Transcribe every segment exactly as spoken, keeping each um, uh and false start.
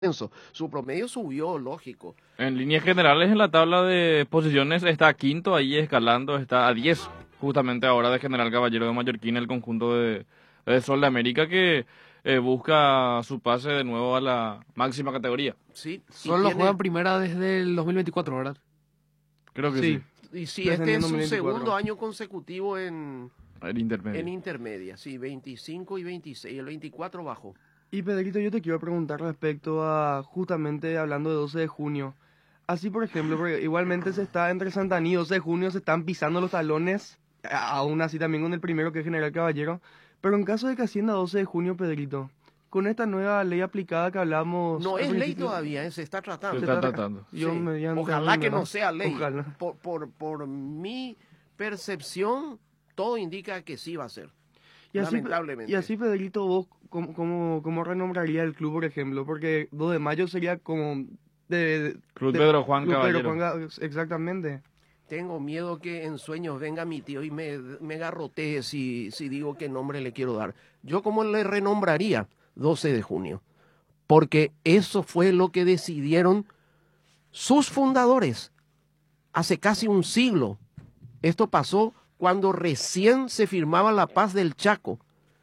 descenso. Su promedio subió, lógico. En líneas generales, en la tabla de posiciones está quinto, ahí escalando, está a diez, justamente ahora de General Caballero de Mallorquín, el conjunto de, de Sol de América, que eh, busca su pase de nuevo a la máxima categoría. Sí, y Solo tiene- juegan primera desde el dos mil veinticuatro, ¿verdad? Creo que Sí. sí, Y sí, desde este el es su dos mil veinticuatro. segundo año consecutivo en, el intermedio. en intermedia. Sí, veinticinco y veintiséis. El veinticuatro bajó. Y Pedrito, yo te quiero preguntar respecto a, justamente hablando de doce de junio. Así, por ejemplo, porque igualmente se está entre Santaní y doce de junio, se están pisando los talones, a- aún así también con el primero que es General Caballero. Pero en caso de que ascienda doce de junio, Pedrito, con esta nueva ley aplicada que hablamos... No al es ley principio- todavía, eh, se está tratando. Se está tratando. Yo Sí. mediante Ojalá que ¿verdad? no sea ley. Ojalá. Por, por, por mi percepción, todo indica que sí va a ser. Y así, Lamentablemente. y así, Pedrito, vos, ¿cómo, cómo, cómo renombraría el club, por ejemplo? Porque dos de mayo sería como... De, de- Club de- Pedro Juan Club Pedro Caballero. Juan Ga- exactamente. Tengo miedo que en sueños venga mi tío y me, me garrotee si, si digo qué nombre le quiero dar. Yo como le renombraría doce de junio, porque eso fue lo que decidieron sus fundadores hace casi un siglo. Esto pasó cuando recién se firmaba la paz del Chaco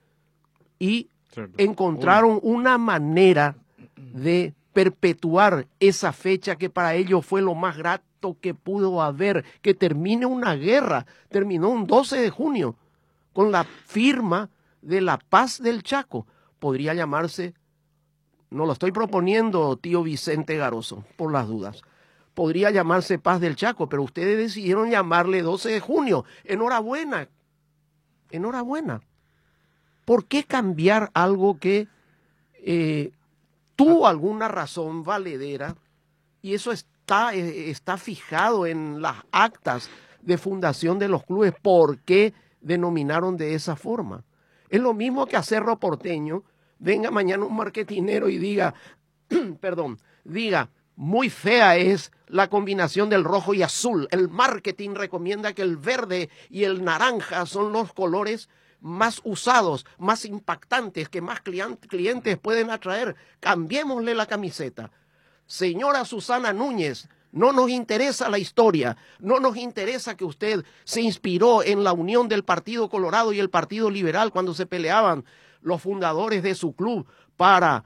y Cierto. encontraron una manera de perpetuar esa fecha que para ellos fue lo más grato que pudo haber, que termine una guerra. Terminó un doce de junio con la firma de la paz del Chaco. Podría llamarse, no lo estoy proponiendo, tío Vicente Garoso, por las dudas. Podría llamarse Paz del Chaco, pero ustedes decidieron llamarle doce de junio. Enhorabuena, enhorabuena. ¿Por qué cambiar algo que eh, tuvo alguna razón valedera? Y eso está, eh, está fijado en las actas de fundación de los clubes. ¿Por qué denominaron de esa forma? Es lo mismo que a Cerro Porteño venga mañana un marketinero y diga, perdón, diga, muy fea es la combinación del rojo y azul. El marketing recomienda que el verde y el naranja son los colores más usados, más impactantes, que más clian- clientes pueden atraer. Cambiémosle la camiseta. Señora Susana Núñez, no nos interesa la historia, no nos interesa que usted se inspiró en la unión del Partido Colorado y el Partido Liberal cuando se peleaban los fundadores de su club para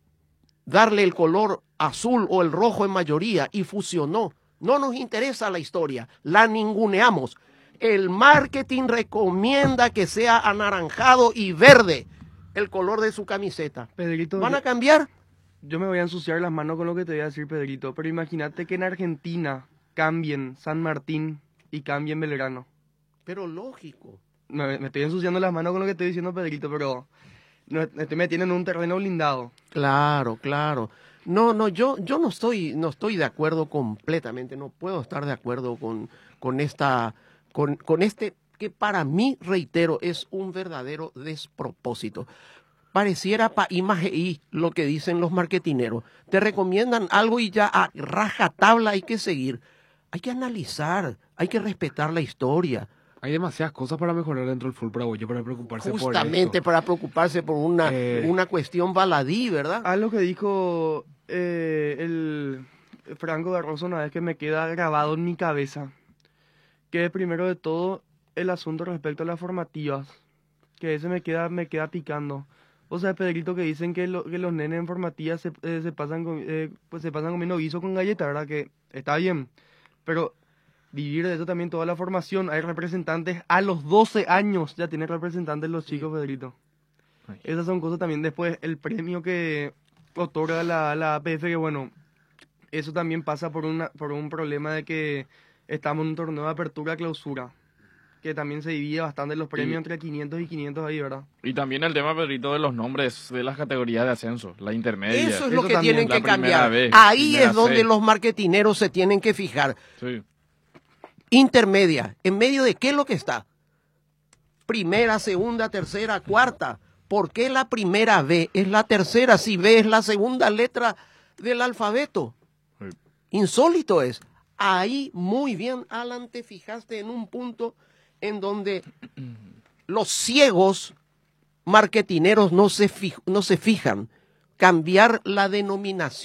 darle el color azul o el rojo en mayoría y fusionó. No nos interesa la historia, la ninguneamos. El marketing recomienda que sea anaranjado y verde el color de su camiseta. Pedrito, ¿Van yo, a cambiar? yo me voy a ensuciar las manos con lo que te voy a decir, Pedrito, pero imagínate que en Argentina cambien San Martín y cambien Belgrano. Pero lógico. Me, me estoy ensuciando las manos con lo que estoy diciendo, Pedrito, pero no, me estoy metiendo en un terreno blindado. Claro, claro. No, no, yo, yo no estoy, no estoy de acuerdo completamente, no puedo estar de acuerdo con, con esta, con, con este, que para mí, reitero, es un verdadero despropósito. Pareciera pa imagen lo que dicen los marketineros. Te recomiendan algo y ya a rajatabla hay que seguir. Hay que analizar, hay que respetar la historia. Hay demasiadas cosas para mejorar dentro del fútbol paraguayo para preocuparse Justamente por esto. para preocuparse por una, Eh. una cuestión baladí, ¿verdad? Algo que dijo eh, el Franco Garroso una vez que me queda grabado en mi cabeza, que primero de todo el asunto respecto a las formativas, que ese me queda, me queda picando. O sea, Pedrito, que dicen que, lo- que los nenes en formativas se, eh, se, pasan com- eh, pues se pasan comiendo guiso con galleta, ¿verdad? Que está bien, pero vivir de eso también toda la formación. Hay representantes a los doce años, ya tienen representantes los chicos, Pedrito. Ay. Esas son cosas también. Después, el premio que otorga la, la A P F, que bueno, eso también pasa por, una, por un problema de que estamos en un torneo de apertura-clausura, que también se divide bastante los premios Y- entre quinientos y quinientos ahí, ¿verdad? Y también el tema, Pedrito, de los nombres de las categorías de ascenso, la intermedia. Eso es lo Eso que también, tienen la que primera cambiar. B, Ahí primera es donde C. los marketineros se tienen que fijar. Sí. Intermedia, ¿en medio de qué es lo que está? Primera, segunda, tercera, cuarta. ¿Por qué la primera B es la tercera si B es la segunda letra del alfabeto? Sí. Insólito es. Ahí muy bien, Alan, te fijaste en un punto en donde los ciegos marketineros no se, fij- no se fijan. cambiar la denominación